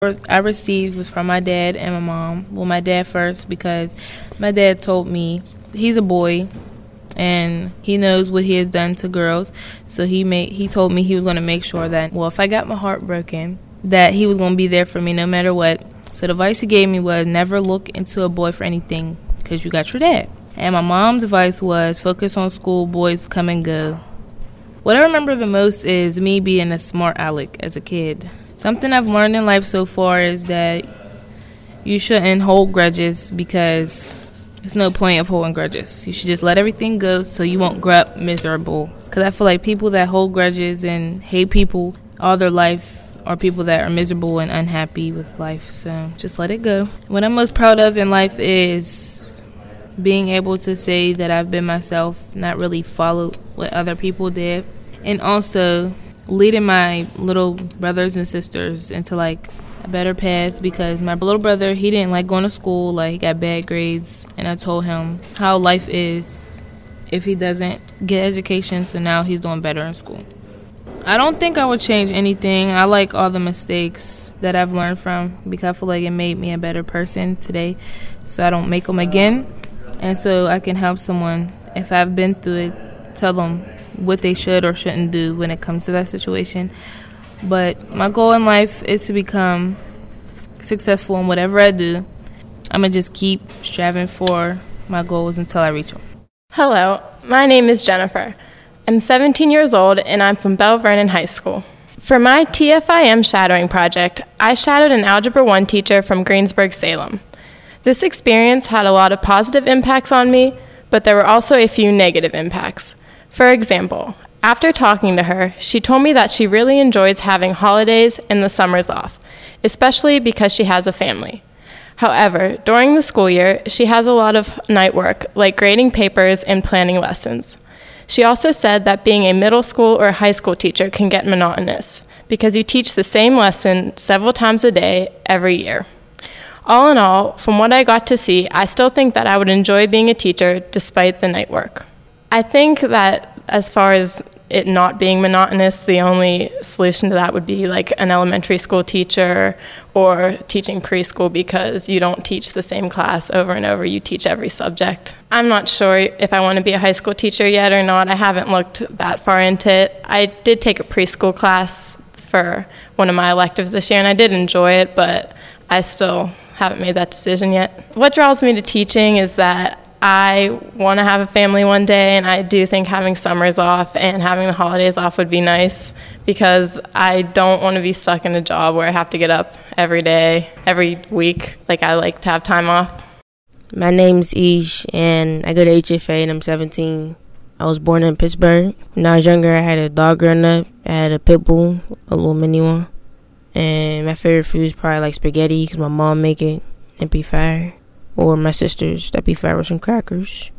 I received was from my dad and my mom. Well, my dad first, because my dad told me he's a boy and he knows what he has done to girls. So he told me he was going to make sure that, well, if I got my heart broken, that he was going to be there for me no matter what. So the advice he gave me was never look into a boy for anything because you got your dad. And my mom's advice was focus on school, boys come and go. What I remember the most is me being a smart aleck as a kid. Something I've learned in life so far is that you shouldn't hold grudges because there's no point of holding grudges. You should just let everything go so you won't grow up miserable. Because I feel like people that hold grudges and hate people all their life are people that are miserable and unhappy with life. So just let it go. What I'm most proud of in life is being able to say that I've been myself, not really followed what other people did. And also leading my little brothers and sisters into like a better path, because my little brother, he didn't like going to school, like he got bad grades, and I told him how life is if he doesn't get education, so now he's doing better in school. I don't think I would change anything. I like all the mistakes that I've learned from because I feel like it made me a better person today, so I don't make them again, and so I can help someone if I've been through it, tell them what they should or shouldn't do when it comes to that situation. But my goal in life is to become successful in whatever I do. I'm going to just keep striving for my goals until I reach them. Hello, my name is Jennifer. I'm 17 years old and I'm from Bell Vernon High School. For my TFIM shadowing project, I shadowed an Algebra 1 teacher from Greensburg-Salem. This experience had a lot of positive impacts on me, but there were also a few negative impacts. For example, after talking to her, she told me that she really enjoys having holidays and the summers off, especially because she has a family. However, during the school year, she has a lot of night work, like grading papers and planning lessons. She also said that being a middle school or high school teacher can get monotonous, because you teach the same lesson several times a day, every year. All in all, from what I got to see, I still think that I would enjoy being a teacher despite the night work. I think that as far as it not being monotonous, the only solution to that would be like an elementary school teacher or teaching preschool, because you don't teach the same class over and over, you teach every subject. I'm not sure if I want to be a high school teacher yet or not. I haven't looked that far into it. I did take a preschool class for one of my electives this year and I did enjoy it, but I still haven't made that decision yet. What draws me to teaching is that I want to have a family one day, and I do think having summers off and having the holidays off would be nice, because I don't want to be stuck in a job where I have to get up every day, every week. Like, I like to have time off. My name's Ish, and I go to HFA, and I'm 17. I was born in Pittsburgh. When I was younger, I had a dog growing up. I had a pit bull, a little mini one. And my favorite food is probably like spaghetti, because my mom make it, and be fire. Or my sisters, that'd be fire with some crackers.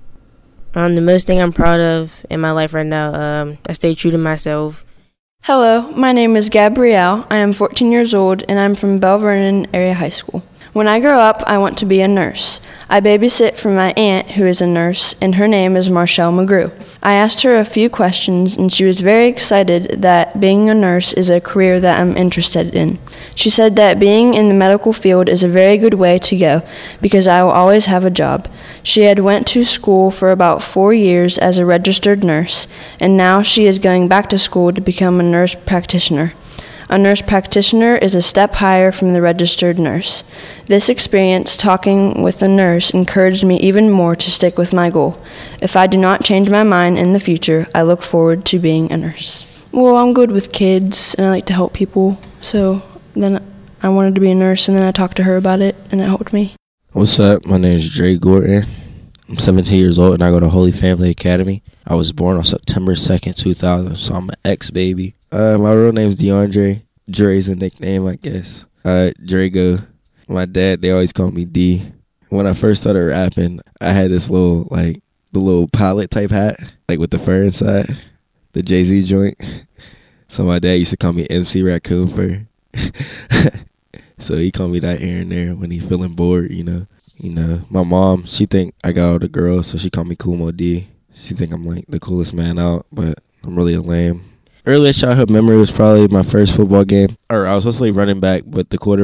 The most thing I'm proud of in my life right now, I stay true to myself. Hello, my name is Gabrielle. I am 14 years old and I'm from Bell Vernon Area High School. When I grow up, I want to be a nurse. I babysit for my aunt, who is a nurse, and her name is Marshall McGrew. I asked her a few questions, and she was very excited that being a nurse is a career that I'm interested in. She said that being in the medical field is a very good way to go, because I will always have a job. She had went to school for about 4 years as a registered nurse, and now she is going back to school to become a nurse practitioner. A nurse practitioner is a step higher from the registered nurse. This experience talking with a nurse encouraged me even more to stick with my goal. If I do not change my mind in the future, I look forward to being a nurse. Well, I'm good with kids and I like to help people, so then I wanted to be a nurse, and then I talked to her about it and it helped me. What's up? My name is Dre Gordon. I'm 17 years old and I go to Holy Family Academy. I was born on September 2nd, 2000, so I'm an ex-baby. My real name's DeAndre. Dre's a nickname, I guess. Drago. My dad, they always call me D. When I first started rapping, I had this little, the little pilot type hat, with the fur inside, the Jay-Z joint. So my dad used to call me MC Raccoon Fur. So he called me that here and there when he feeling bored, My mom, she think I got all the girls, so she called me Cool Mo D. She think I'm the coolest man out, but I'm really a lame. Earliest childhood memory was probably my first football game. Or I was supposed to play running back, but the quarterback